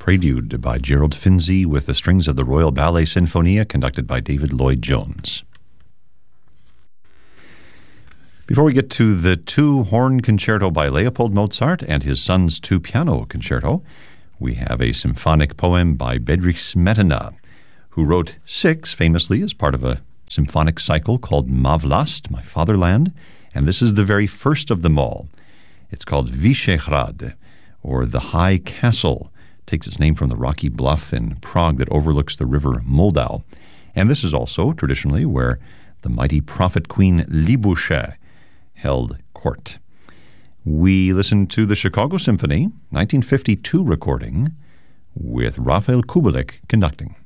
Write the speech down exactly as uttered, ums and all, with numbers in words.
Prelude by Gerald Finzi with the strings of the Royal Ballet Sinfonia conducted by David Lloyd-Jones. Before we get to the two-horn concerto by Leopold Mozart and his son's two-piano concerto, we have a symphonic poem by Bedřich Smetana, who wrote six famously as part of a symphonic cycle called Má vlast, My Fatherland, and this is the very first of them all. It's called Vyšehrad, or The High Castle. It takes its name from the rocky bluff in Prague that overlooks the river Moldau. And this is also, traditionally, where the mighty prophet queen Libusche held court. We listened to the Chicago Symphony, nineteen fifty-two recording, with Rafael Kubelik conducting.